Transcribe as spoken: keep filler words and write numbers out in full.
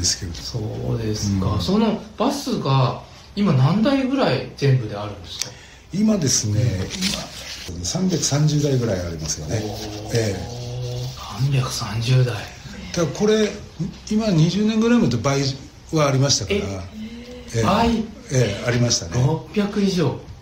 ですけど。 そうですか、 うん、 そのバスが今何台ぐらい全部であるんですか？ 今ですね、うん、今さんびゃくさんじゅうだいぐらいありますよね。ええ、さんびゃくさんじゅうだい。 だからこれ今にじゅうねんぐらい前と倍はありましたから、 え、倍、 ええ、ありましたね。 ろっぴゃく以上。